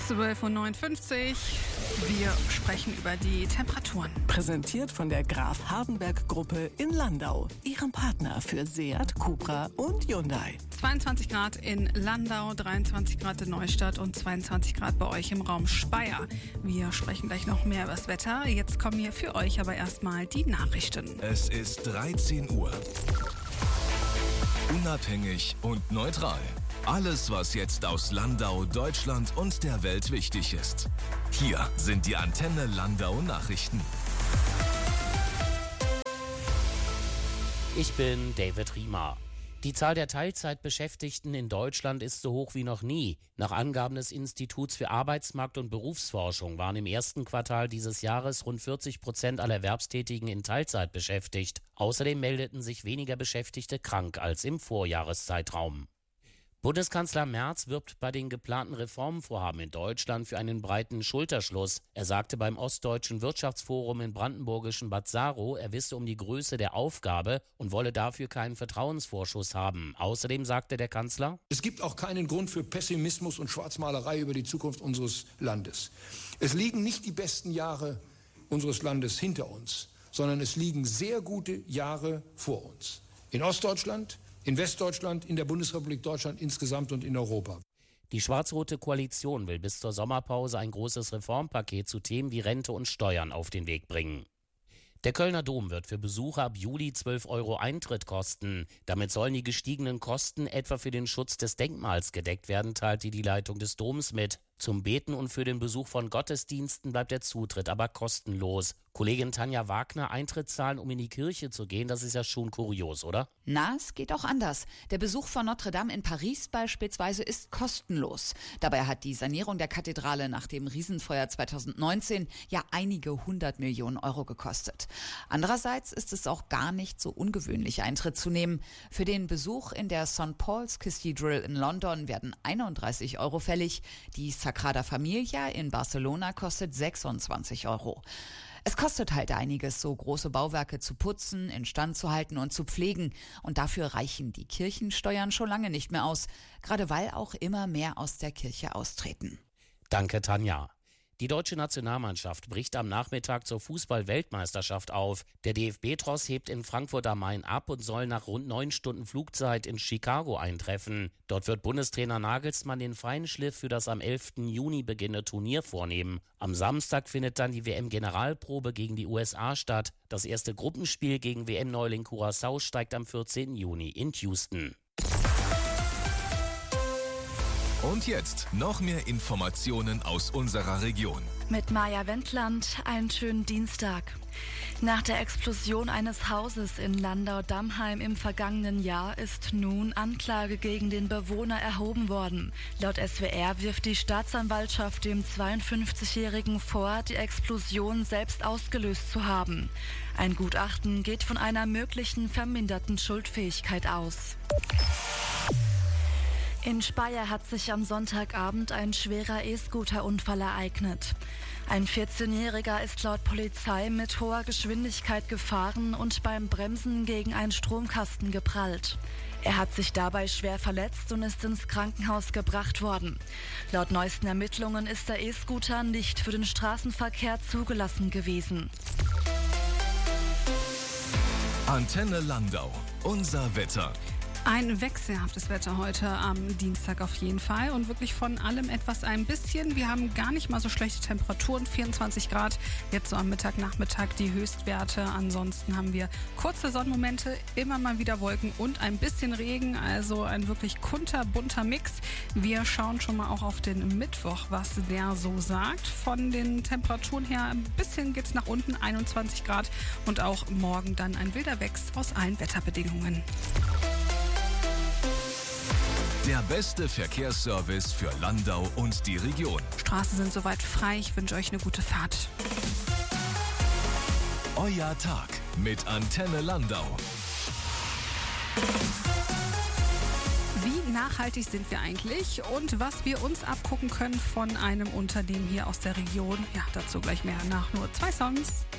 12:59 Uhr. Wir sprechen über die Temperaturen. Präsentiert von der Graf Hardenberg Gruppe in Landau, ihrem Partner für Seat, Cupra und Hyundai. 22 Grad in Landau, 23 Grad in Neustadt und 22 Grad bei euch im Raum Speyer. Wir sprechen gleich noch mehr über das Wetter. Jetzt kommen hier für euch aber erstmal die Nachrichten. Es ist 13 Uhr. Unabhängig und neutral. Alles, was jetzt aus Landau, Deutschland und der Welt wichtig ist. Hier sind die Antenne Landau Nachrichten. Ich bin David Riemer. Die Zahl der Teilzeitbeschäftigten in Deutschland ist so hoch wie noch nie. Nach Angaben des Instituts für Arbeitsmarkt- und Berufsforschung waren im ersten Quartal dieses Jahres rund 40% aller Erwerbstätigen in Teilzeit beschäftigt. Außerdem meldeten sich weniger Beschäftigte krank als im Vorjahreszeitraum. Bundeskanzler Merz wirbt bei den geplanten Reformvorhaben in Deutschland für einen breiten Schulterschluss. Er sagte beim Ostdeutschen Wirtschaftsforum in brandenburgischen Bad Saro, er wisse um die Größe der Aufgabe und wolle dafür keinen Vertrauensvorschuss haben. Außerdem sagte der Kanzler: Es gibt auch keinen Grund für Pessimismus und Schwarzmalerei über die Zukunft unseres Landes. Es liegen nicht die besten Jahre unseres Landes hinter uns, sondern es liegen sehr gute Jahre vor uns. In Ostdeutschland, in Westdeutschland, in der Bundesrepublik Deutschland insgesamt und in Europa. Die schwarz-rote Koalition will bis zur Sommerpause ein großes Reformpaket zu Themen wie Rente und Steuern auf den Weg bringen. Der Kölner Dom wird für Besucher ab Juli 12 € Eintritt kosten. Damit sollen die gestiegenen Kosten etwa für den Schutz des Denkmals gedeckt werden, teilte die Leitung des Doms mit. Zum Beten und für den Besuch von Gottesdiensten bleibt der Zutritt aber kostenlos. Kollegin Tanja Wagner, Eintritt zahlen, um in die Kirche zu gehen, das ist ja schon kurios, oder? Na, es geht auch anders. Der Besuch von Notre Dame in Paris beispielsweise ist kostenlos. Dabei hat die Sanierung der Kathedrale nach dem Riesenfeuer 2019 ja einige 100 Millionen € gekostet. Andererseits ist es auch gar nicht so ungewöhnlich, Eintritt zu nehmen. Für den Besuch in der St. Paul's Cathedral in London werden 31 € fällig. Die Sagrada Familia in Barcelona kostet 26 €. Es kostet halt einiges, so große Bauwerke zu putzen, instand zu halten und zu pflegen. Und dafür reichen die Kirchensteuern schon lange nicht mehr aus, gerade weil auch immer mehr aus der Kirche austreten. Danke, Tanja. Die deutsche Nationalmannschaft bricht am Nachmittag zur Fußball-Weltmeisterschaft auf. Der DFB-Tross hebt in Frankfurt am Main ab und soll nach rund 9 Stunden Flugzeit in Chicago eintreffen. Dort wird Bundestrainer Nagelsmann den Feinschliff für das am 11. Juni beginnende Turnier vornehmen. Am Samstag findet dann die WM-Generalprobe gegen die USA statt. Das erste Gruppenspiel gegen WM-Neuling Curaçao steigt am 14. Juni in Houston. Und jetzt noch mehr Informationen aus unserer Region. Mit Maja Wendland, einen schönen Dienstag. Nach der Explosion eines Hauses in Landau-Dammheim im vergangenen Jahr ist nun Anklage gegen den Bewohner erhoben worden. Laut SWR wirft die Staatsanwaltschaft dem 52-Jährigen vor, die Explosion selbst ausgelöst zu haben. Ein Gutachten geht von einer möglichen verminderten Schuldfähigkeit aus. In Speyer hat sich am Sonntagabend ein schwerer E-Scooter-Unfall ereignet. Ein 14-Jähriger ist laut Polizei mit hoher Geschwindigkeit gefahren und beim Bremsen gegen einen Stromkasten geprallt. Er hat sich dabei schwer verletzt und ist ins Krankenhaus gebracht worden. Laut neuesten Ermittlungen ist der E-Scooter nicht für den Straßenverkehr zugelassen gewesen. Antenne Landau, unser Wetter. Ein wechselhaftes Wetter heute am Dienstag auf jeden Fall und wirklich von allem etwas ein bisschen. Wir haben gar nicht mal so schlechte Temperaturen, 24 Grad, jetzt so am Mittag, Nachmittag die Höchstwerte. Ansonsten haben wir kurze Sonnenmomente, immer mal wieder Wolken und ein bisschen Regen, also ein wirklich kunterbunter Mix. Wir schauen schon mal auch auf den Mittwoch, was der so sagt. Von den Temperaturen her ein bisschen geht's nach unten, 21 Grad und auch morgen dann ein wilder Wechsel aus allen Wetterbedingungen. Der beste Verkehrsservice für Landau und die Region. Straßen sind soweit frei. Ich wünsche euch eine gute Fahrt. Euer Tag mit Antenne Landau. Wie nachhaltig sind wir eigentlich und was wir uns abgucken können von einem Unternehmen hier aus der Region? Ja, dazu gleich mehr nach nur 2 Songs.